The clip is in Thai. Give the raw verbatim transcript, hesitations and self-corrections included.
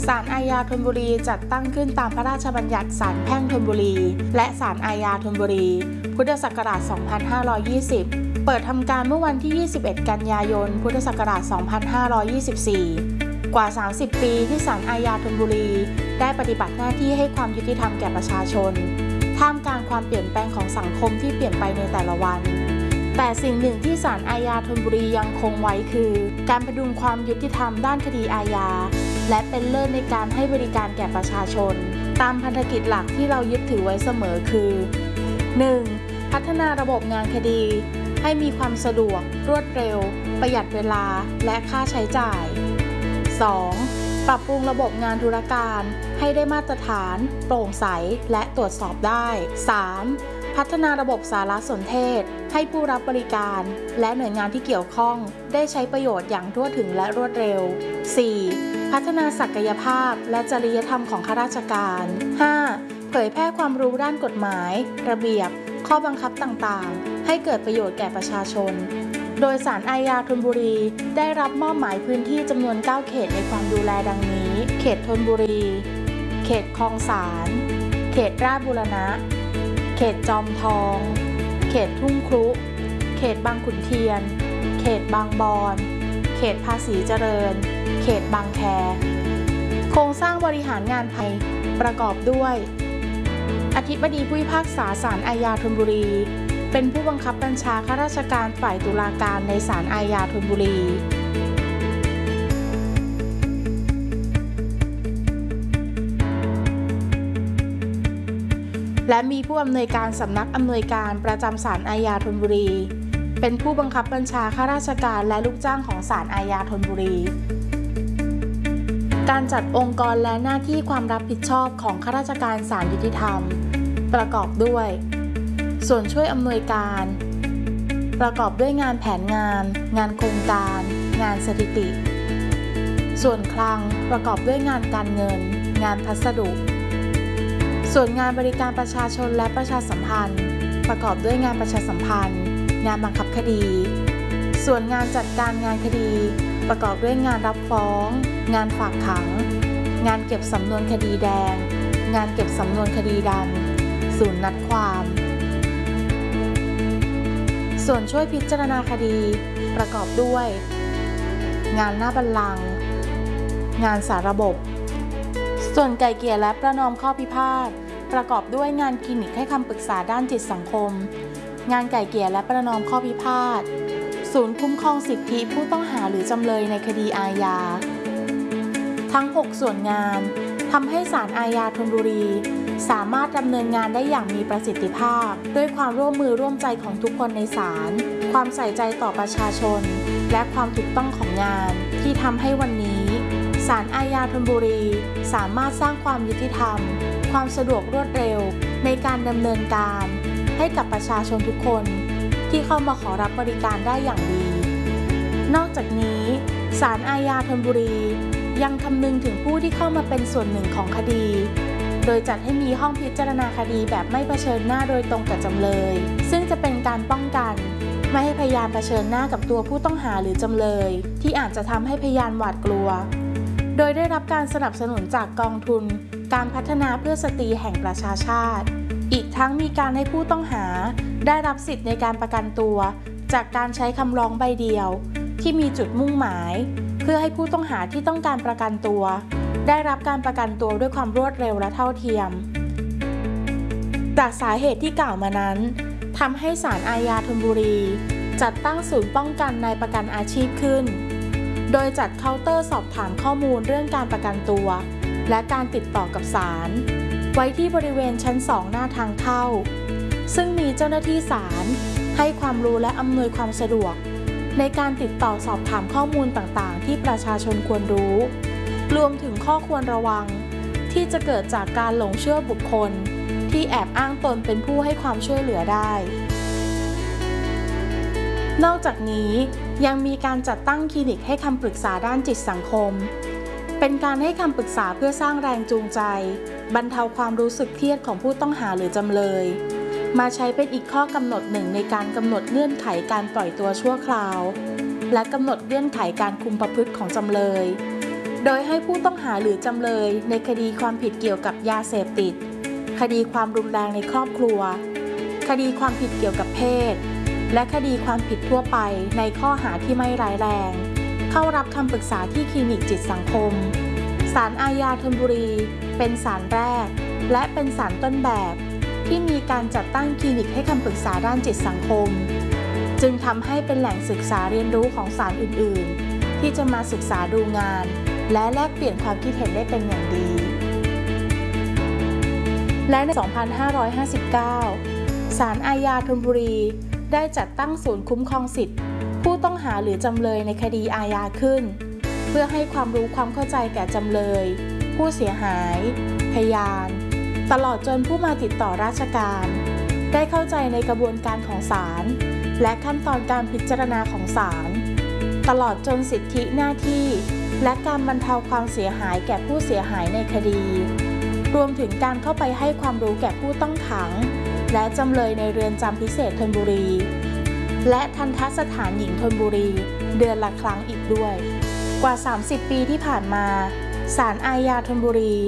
ศาลอาญาธนบุรีจัดตั้งขึ้นตามพระราชบัญญัติศาลแพ่งธนบุรีและศาลอาญาธนบุรีพุทธศักราช สองพันห้าร้อยยี่สิบ เปิดทำการเมื่อวันที่ ยี่สิบเอ็ด กันยายน พุทธศักราช สองพันห้าร้อยยี่สิบสี่ กว่า สามสิบ ปีที่ศาลอาญาธนบุรีได้ปฏิบัติหน้าที่ให้ความยุติธรรมแก่ประชาชนท่ามกลางความเปลี่ยนแปลงของสังคมที่เปลี่ยนไปในแต่ละวันแต่สิ่งหนึ่งที่ศาลอาญาธนบุรียังคงไว้คือการพดุงความยุติธรรมด้านคดีอาญาและเป็นเลิศในการให้บริการแก่ประชาชนตามพันธกิจหลักที่เรายึดถือไว้เสมอคือ หนึ่ง พัฒนาระบบงานคดีให้มีความสะดวกรวดเร็วประหยัดเวลาและค่าใช้จ่าย สอง ปรับปรุงระบบงานธุรการให้ได้มาตรฐานโปร่งใสและตรวจสอบได้ สาม พัฒนาระบบสารสนเทศให้ผู้รับบริการและหน่วยงานที่เกี่ยวข้องได้ใช้ประโยชน์อย่างทั่วถึงและรวดเร็ว สี่ พัฒนาศักยภาพและจริยธรรมของข้าราชการ ห้า เผยแพร่ความรู้ด้านกฎหมายระเบียบข้อบังคับต่างๆให้เกิดประโยชน์แก่ประชาชนโดยศาลอาญาธนบุรีได้รับมอบหมายพื้นที่จำนวน เก้า เขตในความดูแลดังนี้เขตธนบุรีเขตคลองสานเขตราชบูรณะเขตจอมทองเขตทุ่งครุเขตบางขุนเทียนเขตบางบอนเขตภาษีเจริญเขตบางแคโครงสร้างบริหารงานภายประกอบด้วยอธิบดีผู้พิพากษาศาลอาญาธนบุรีเป็นผู้บังคับบัญชาข้าราชการฝ่ายตุลาการในศาลอาญาธนบุรีและมีผู้อำนวยการสำนักอำนวยการประจำศาลอาญาธนบุรีเป็นผู้บังคับบัญชาข้าราชการและลูกจ้างของศาลอาญาธนบุรีการจัดองค์กรและหน้าที่ความรับผิดชอบของข้าราชการศาลยุติธรรมประกอบด้วยส่วนช่วยอำนวยการประกอบด้วยงานแผนงานงานโครงการงานสถิติส่วนคลังประกอบด้วยงานการเงินงานพัสดุส่วนงานบริการประชาชนและประชาสัมพันธ์ประกอบด้วยงานประชาสัมพันธ์งานบังคับคดีส่วนงานจัดการงานคดีประกอบด้วยงานรับฟ้องงานฝากขังงานเก็บสำนวนคดีแดงงานเก็บสำนวนคดีดำศูนย์นัดความส่วนช่วยพิจารณาคดีประกอบด้วยงานหน้าบัลลังก์งานสาระบบส่วนไกล่เกลี่ยและประนอมข้อพิพาทประกอบด้วยงานคลินิกให้คำปรึกษาด้านจิตสังคมงานไกล่เกลี่ยและประนอมข้อพิพาทศูนย์คุ้มครองสิทธิผู้ต้องหาหรือจำเลยในคดีอาญาทั้งหกส่วนงานทำให้ศาลอาญาธนบุรีสามารถดำเนินงานได้อย่างมีประสิทธิภาพด้วยความร่วมมือร่วมใจของทุกคนในศาลความใส่ใจต่อประชาชนและความถูกต้องของงานที่ทำให้วันนี้ศาลอาญาธนบุรีสามารถสร้างความยุติธรรมความสะดวกรวดเร็วในการดำเนินการให้กับประชาชนทุกคนที่เข้ามาขอรับบริการได้อย่างดีนอกจากนี้ศาลอาญาธนบุรียังคำนึงถึงผู้ที่เข้ามาเป็นส่วนหนึ่งของคดีโดยจัดให้มีห้องพิจารณาคดีแบบไม่เผชิญหน้าโดยตรงกับจำเลยซึ่งจะเป็นการป้องกันไม่ให้พยานเผชิญหน้ากับตัวผู้ต้องหาหรือจำเลยที่อาจจะทำให้พยานหวาดกลัวโดยได้รับการสนับสนุนจากกองทุนการพัฒนาเพื่อสตรีแห่งประชาชาติอีกทั้งมีการให้ผู้ต้องหาได้รับสิทธิ์ในการประกันตัวจากการใช้คำร้องใบเดียวที่มีจุดมุ่งหมายเพื่อให้ผู้ต้องหาที่ต้องการประกันตัวได้รับการประกันตัวด้วยความรวดเร็วและเท่าเทียมจากสาเหตุที่กล่าวมานั้นทำให้ศาลอาญาธนบุรีจัดตั้งศูนย์ป้องกันนายประกันอาชีพขึ้นโดยจัดเคาน์เตอร์สอบถามข้อมูลเรื่องการประกันตัวและการติดต่อกับศาลไว้ที่บริเวณชั้นสองหน้าทางเข้าซึ่งมีเจ้าหน้าที่ศาลให้ความรู้และอำนวยความสะดวกในการติดต่อสอบถามข้อมูลต่างๆที่ประชาชนควรรู้รวมถึงข้อควรระวังที่จะเกิดจากการหลงเชื่อบุคคลที่แอบอ้างตนเป็นผู้ให้ความช่วยเหลือได้นอกจากนี้ยังมีการจัดตั้งคลินิกให้คำปรึกษาด้านจิตสังคมเป็นการให้คำปรึกษาเพื่อสร้างแรงจูงใจบรรเทาความรู้สึกเครียดของผู้ต้องหาหรือจำเลยมาใช้เป็นอีกข้อกำหนดหนึ่งในการกำหนดเงื่อนไขการปล่อยตัวชั่วคราวและกำหนดเงื่อนไขการคุมประพฤติของจำเลยโดยให้ผู้ต้องหาหรือจำเลยในคดีความผิดเกี่ยวกับยาเสพติดคดีความรุนแรงในครอบครัวคดีความผิดเกี่ยวกับเพศและคดีความผิดทั่วไปในข้อหาที่ไม่ร้ายแรงเข้ารับคำปรึกษาที่คลินิกจิตสังคมศาลอาญาธนบุรีเป็นศาลแรกและเป็นศาลต้นแบบที่มีการจัดตั้งคลินิกให้คำปรึกษาด้านจิตสังคมจึงทำให้เป็นแหล่งศึกษาเรียนรู้ของศาลอื่นๆที่จะมาศึกษาดูงานและแลกเปลี่ยนความคิดเห็นได้เป็นอย่างดีและใน สองพันห้าร้อยห้าสิบเก้า ศาลอาญาธนบุรีได้จัดตั้งศูนย์คุ้มครองสิทธิผู้ต้องหาหรือจำเลยในคดีอาญาขึ้นเพื่อให้ความรู้ความเข้าใจแก่จำเลยผู้เสียหายพยานตลอดจนผู้มาติดต่อราชการได้เข้าใจในกระบวนการของศาลและขั้นตอนการพิจารณาของศาลตลอดจนสิทธิหน้าที่และการบรรเทาความเสียหายแก่ผู้เสียหายในคดีรวมถึงการเข้าไปให้ความรู้แก่ผู้ต้องขังและจำเลยในเรือนจำพิเศษธนบุรีและทัณฑสถานหญิงธนบุรีเดือนละครั้งอีกด้วยกว่าสามสิบปีที่ผ่านมาศาลอาญาธนบุรี